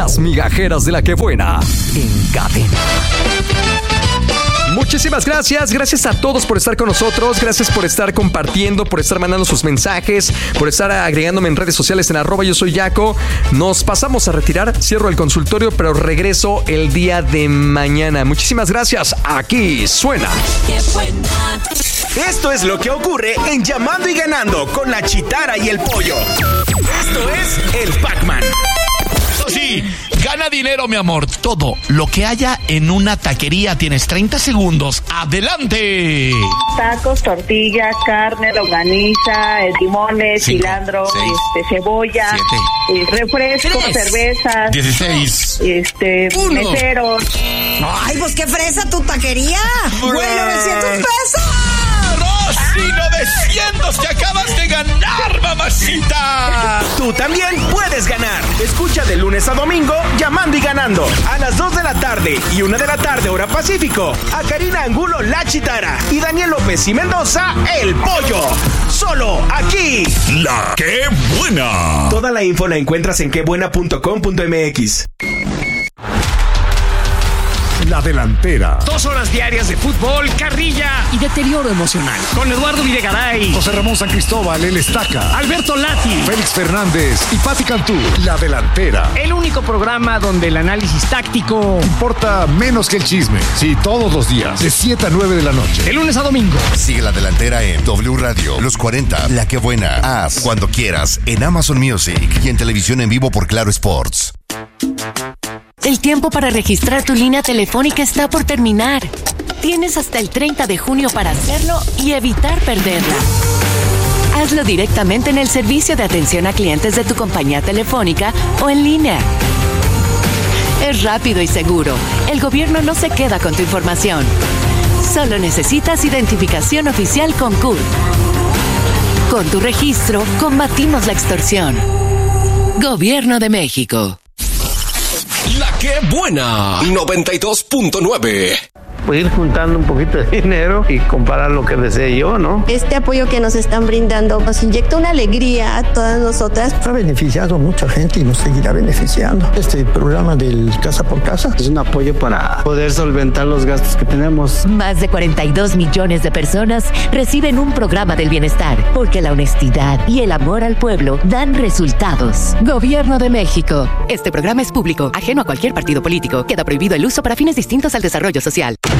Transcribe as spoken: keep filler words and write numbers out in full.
Las migajeras de la que buena en cadena. Muchísimas gracias, gracias a todos por estar con nosotros, gracias por estar compartiendo, por estar mandando sus mensajes, por estar agregándome en redes sociales en arroba yo soy Yaco. Nos pasamos a retirar, cierro el consultorio, pero regreso el día de mañana. Muchísimas gracias, aquí suena. ¡Qué buena! Esto es lo que ocurre en Llamando y Ganando con la Chitara y el Pollo. Esto es el Pac-Man. Sí, gana dinero, mi amor. Todo lo que haya en una taquería. Tienes treinta segundos. ¡Adelante! Tacos, tortillas, carne, longaniza, eh, limones, Cinco, cilantro, seis, este, cebolla, eh, refrescos, tres, cervezas, dieciséis, este, uno. meseros. Ay, pues qué fresa tu taquería. Güey, novecientos pesos. ¡Rosy, novecientos! ¡Te acabas de ganar, mamacita! Tú también puedes ganar. Escucha de lunes a domingo Llamando y Ganando a las dos de la tarde y una de la tarde hora Pacífico. A Karina Angulo, la Chitara, y Daniel López y Mendoza, el Pollo. Solo aquí. La que buena. Toda la info la encuentras en quebuena punto com punto mx. La delantera. Dos horas diarias de fútbol, carrilla y deterioro emocional. Con Eduardo Videgaray, José Ramón San Cristóbal, el Estaca. Alberto Lati, Félix Fernández y Pati Cantú. La delantera. el único programa donde el análisis táctico Importa menos que el chisme. Sí, todos los días, de siete a nueve de la noche. de lunes a domingo. Sigue La Delantera en W Radio, Los cuarenta, La que buena. Haz cuando quieras en Amazon Music y en televisión en vivo por Claro Sports. El tiempo para registrar tu línea telefónica está por terminar. Tienes hasta el treinta de junio para hacerlo y evitar perderla. Hazlo directamente en el servicio de atención a clientes de tu compañía telefónica o en línea. Es rápido y seguro. El gobierno no se queda con tu información. Solo necesitas identificación oficial con C U R. Con tu registro, combatimos la extorsión. Gobierno de México. La que buena noventa y dos punto nueve. Pues ir juntando un poquito de dinero y comprar lo que desee yo, ¿no? Este apoyo que nos están brindando nos inyecta una alegría a todas nosotras. Ha beneficiado a mucha gente y nos seguirá beneficiando. Este programa del Casa por Casa es un apoyo para poder solventar los gastos que tenemos. Más de cuarenta y dos millones de personas reciben un programa del bienestar, porque la honestidad y el amor al pueblo dan resultados. Gobierno de México. Este programa es público, ajeno a cualquier partido político. Queda prohibido el uso para fines distintos al desarrollo social.